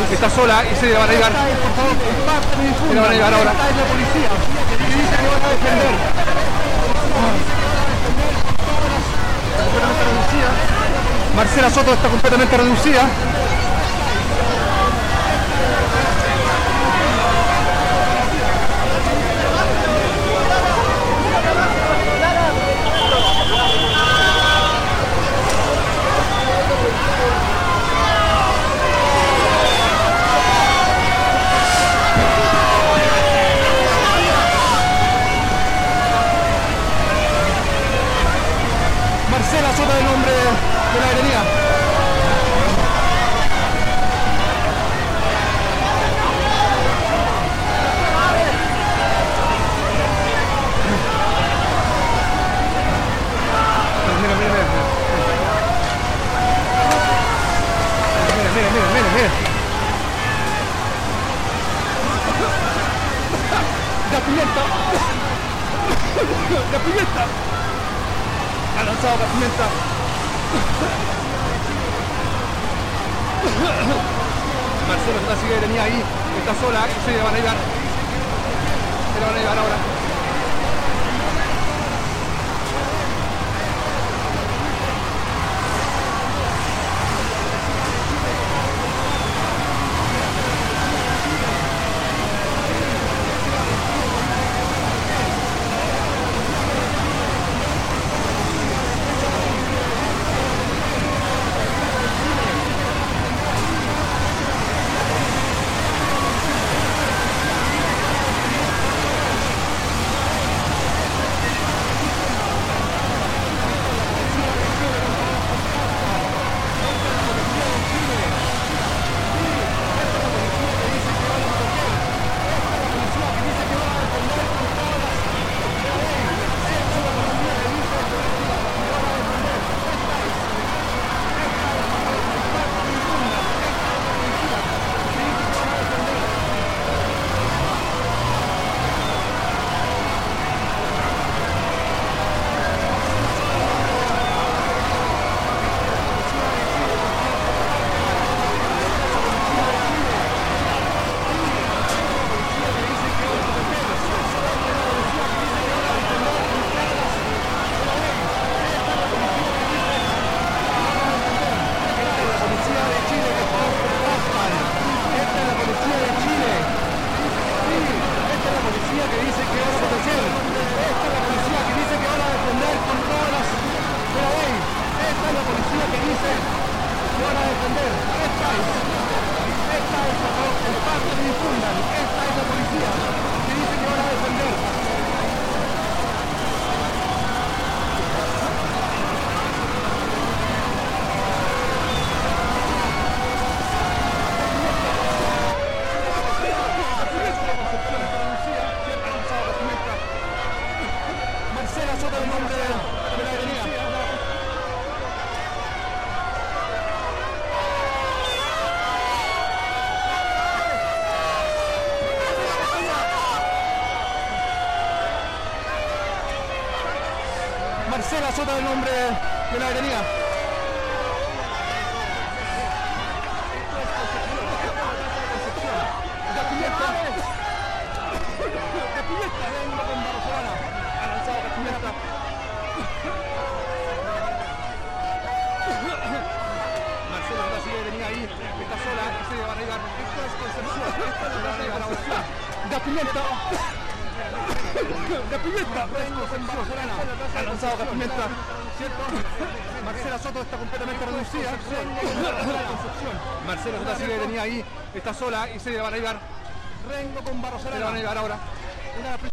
está sola y se la van a llevar. Se la van a llevar ahora. Esta es la policía que dice que van a defender. Completamente reducida. Marcela Soto está completamente reducida. Marcela Soto, el nombre de la aerolínea. Mira. La pimienta. Ha lanzado la pimienta. Marcelo está así que venía ahí, está sola y se la van a llevar. Se la van a llevar ahora. Marcela Soto, el nombre de la aerolínea. La pimienta con Barcelona. Ha lanzado la pimienta. Marcela Soto sigue venía ahí, está sola y se va a arribar. Esto es Concepción. La pimienta. La pimienta, ha lanzado la pimienta, ¿cierto? Marcela Soto está completamente reducida. Marcela Soto sigue venía ahí, está sola y se la van a llevar. Rengo con Barroserana. Se la van a llevar ahora.